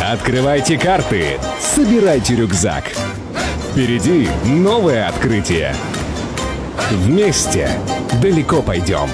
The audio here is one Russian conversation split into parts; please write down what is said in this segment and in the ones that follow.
Открывайте карты, собирайте рюкзак. Впереди новое открытие. Вместе далеко пойдем.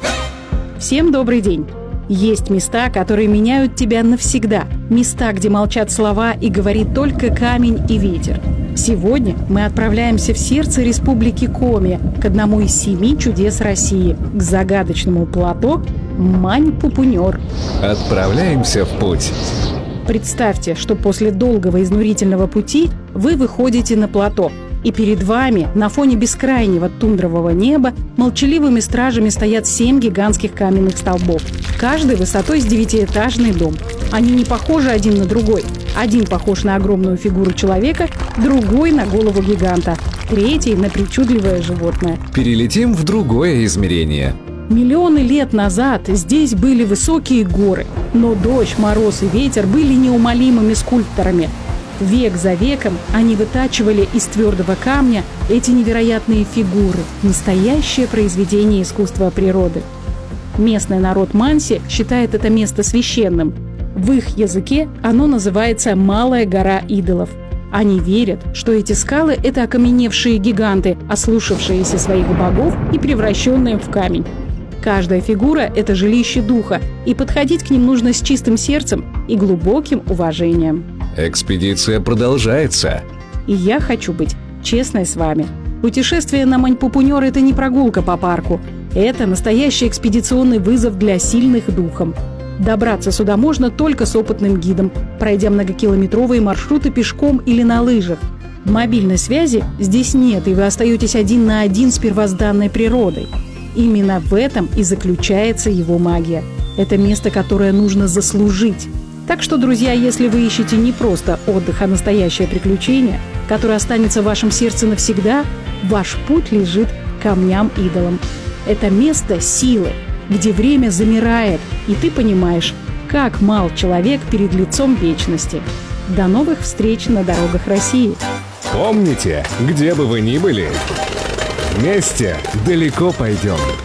Всем добрый день! Есть места, которые меняют тебя навсегда. Места, где молчат слова и говорит только камень и ветер. Сегодня мы отправляемся в сердце Республики Коми, к одному из 7 чудес России, к загадочному плато Мань-Пупунер. Отправляемся в путь. Представьте, что после долгого изнурительного пути вы выходите на плато, и перед вами на фоне бескрайнего тундрового неба молчаливыми стражами стоят 7 гигантских каменных столбов, каждый высотой с 9-этажный дом. Они не похожи один на другой. Один похож на огромную фигуру человека, другой на голову гиганта, третий на причудливое животное. Перелетим в другое измерение. Миллионы лет назад здесь были высокие горы, но дождь, мороз и ветер были неумолимыми скульпторами. Век за веком они вытачивали из твердого камня эти невероятные фигуры, настоящее произведение искусства природы. Местный народ Манси считает это место священным. В их языке оно называется «Малая гора идолов». Они верят, что эти скалы – это окаменевшие гиганты, ослушавшиеся своих богов и превращенные в камень. Каждая фигура – это жилище духа, и подходить к ним нужно с чистым сердцем и глубоким уважением. Экспедиция продолжается. И я хочу быть честной с вами. Путешествие на Мань-Пупунер – это не прогулка по парку. Это настоящий экспедиционный вызов для сильных духом. Добраться сюда можно только с опытным гидом, пройдя многокилометровые маршруты пешком или на лыжах. Мобильной связи здесь нет, и вы остаетесь один на один с первозданной природой. Именно в этом и заключается его магия. Это место, которое нужно заслужить. Так что, друзья, если вы ищете не просто отдых, а настоящее приключение, которое останется в вашем сердце навсегда, ваш путь лежит к камням-идолам. Это место силы, где время замирает, и ты понимаешь, как мал человек перед лицом вечности. До новых встреч на дорогах России! Помните, где бы вы ни были, вместе далеко пойдем.